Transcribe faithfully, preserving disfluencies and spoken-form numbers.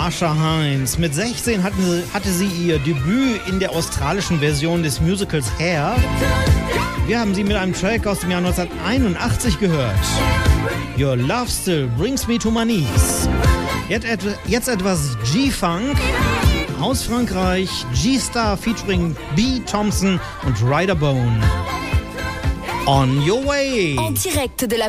Marsha Hines. Mit sechzehn hatten sie, hatte sie ihr Debüt in der australischen Version des Musicals Hair. Wir haben sie mit einem Track aus dem Jahr neunzehnhunderteinundachtzig gehört. Your Love Still Brings Me to My Knees. Jetzt, jetzt etwas G-Funk aus Frankreich. G-Star featuring B. Thompson und Ryder Bone. On Your Way. En direct de la